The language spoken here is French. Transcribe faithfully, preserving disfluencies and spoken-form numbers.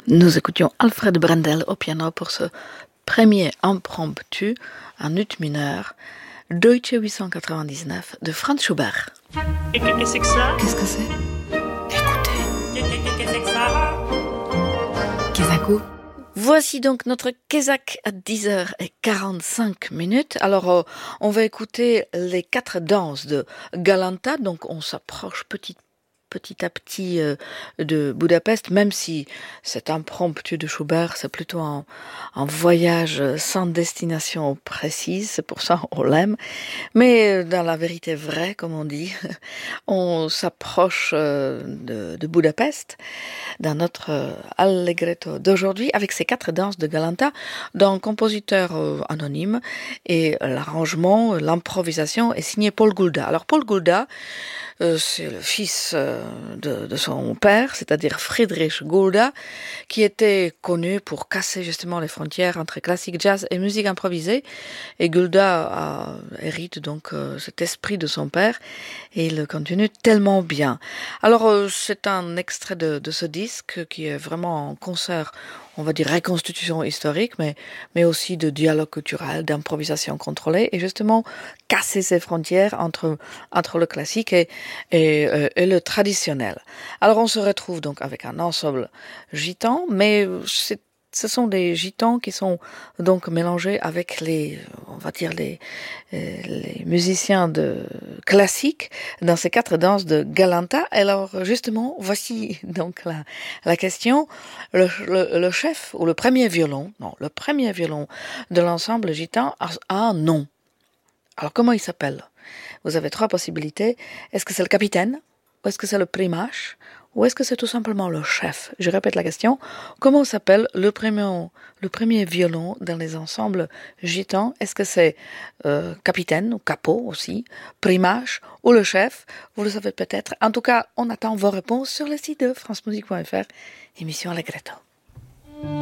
Nous écoutions Alfred Brendel au piano pour ce premier impromptu en ut mineur, Deutsche huit cent quatre-vingt-dix-neuf de Franz Schubert. Et qu'est-ce que c'est que ça? Qu'est-ce que c'est? Écoutez. Qu'est-ce que c'est que ça? Kesako. Voici donc notre Kézak à dix heures quarante-cinq minutes. Alors, euh, on va écouter les quatre danses de Galanta. Donc, on s'approche petit petit à petit euh, de Budapest, même si cet impromptu de Schubert, c'est plutôt un, un voyage sans destination précise, c'est pour ça qu'on l'aime. Mais dans la vérité vraie, comme on dit, on s'approche euh, de, de Budapest dans notre euh, Allegretto d'aujourd'hui avec ces quatre danses de Galanta d'un compositeur euh, anonyme, et l'arrangement, l'improvisation est signé Paul Gulda. Alors Paul Gulda, Euh, c'est le fils euh, de, de son père, c'est-à-dire Friedrich Gulda, qui était connu pour casser justement les frontières entre classique, jazz et musique improvisée. Et Gulda a, hérite donc euh, cet esprit de son père et il le continue tellement bien. Alors euh, c'est un extrait de, de ce disque qui est vraiment un concert, on va dire reconstitution historique, mais, mais aussi de dialogue culturel, d'improvisation contrôlée, et justement casser ces frontières entre, entre le classique et, et, euh, et le traditionnel. Alors on se retrouve donc avec un ensemble gitan, mais c'est ce sont des gitans qui sont donc mélangés avec les, on va dire les, les musiciens de classiques dans ces quatre danses de Galanta. Alors justement, voici donc la, la question. Le, le, le chef ou le premier violon, non, le premier violon de l'ensemble gitan a, a un nom. Alors comment il s'appelle? Vous avez trois possibilités. Est-ce que c'est le capitaine? Ou est-ce que c'est le primache? Ou est-ce que c'est tout simplement le chef? Je répète la question. Comment s'appelle le premier, le premier violon dans les ensembles gitans? Est-ce que c'est euh, capitaine ou capot aussi, primache ou le chef? Vous le savez peut-être. En tout cas, on attend vos réponses sur le site de france musique point f r, émission Allegretto.